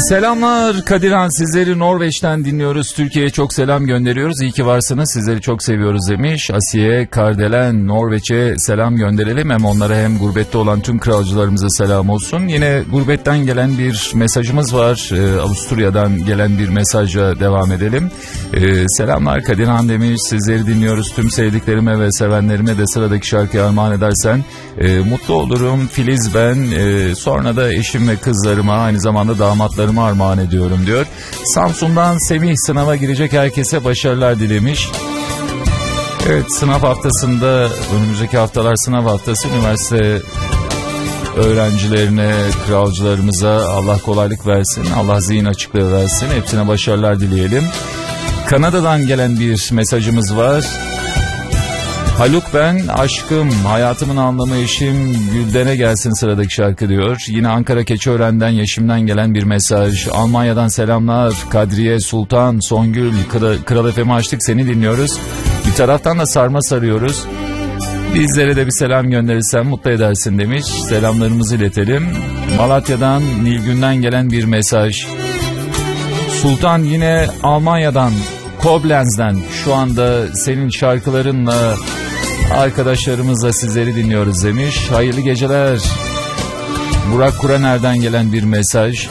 Selamlar Kadirhan, sizleri Norveç'ten dinliyoruz. Türkiye'ye çok selam gönderiyoruz. İyi ki varsınız, sizleri çok seviyoruz demiş. Asiye Kardelen, Norveç'e selam gönderelim. Hem onlara hem gurbette olan tüm kralcılarımıza selam olsun. Yine gurbetten gelen bir mesajımız var. Avusturya'dan gelen bir mesajla devam edelim. Selamlar Kadirhan demiş. Sizleri dinliyoruz. Tüm sevdiklerime ve sevenlerime de sıradaki şarkıyı armağan edersen mutlu olurum. Filiz ben. Sonra da eşim ve kızlarıma, aynı zamanda damatlarıma armağan ediyorum diyor. Samsun'dan Semih sınava girecek herkese başarılar dilemiş. Evet, sınav haftasında, önümüzdeki haftalar sınav haftası, üniversite öğrencilerine, kralcılarımıza Allah kolaylık versin, Allah zihin açıklığı versin, hepsine başarılar dileyelim. Kanada'dan gelen bir mesajımız var. Haluk ben, aşkım, hayatımın anlamı eşim, Gülden'e gelsin sıradaki şarkı diyor. Yine Ankara Keçiören'den, Yeşim'den gelen bir mesaj. Almanya'dan selamlar, Kadriye, Sultan, Songül, Kral FM'i açtık, seni dinliyoruz. Bir taraftan da sarma sarıyoruz. Bizlere de bir selam gönderirsen mutlu edersin demiş. Selamlarımızı iletelim. Malatya'dan, Nilgün'den gelen bir mesaj. Sultan yine Almanya'dan, Koblenz'den, şu anda senin şarkılarınla arkadaşlarımızla sizleri dinliyoruz demiş. Hayırlı geceler. Burak Kuraner'den gelen bir mesaj.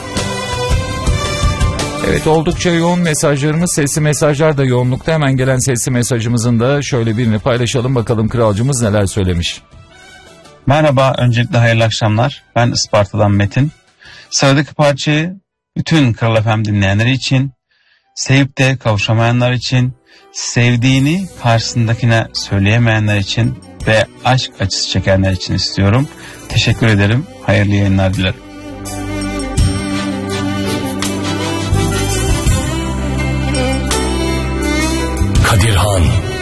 Evet, oldukça yoğun mesajlarımız, sesli mesajlar da yoğunlukta. Hemen gelen sesli mesajımızın da şöyle birini paylaşalım, bakalım kralcımız neler söylemiş. Merhaba, öncelikle hayırlı akşamlar. Ben Isparta'dan Metin. Sıradaki parçayı bütün Kral FM dinleyenleri için, sevip de kavuşamayanlar için, sevdiğini karşısındakine söyleyemeyenler için ve aşk acısı çekenler için istiyorum. Teşekkür ederim. Hayırlı yayınlar dilerim. Kadirhan.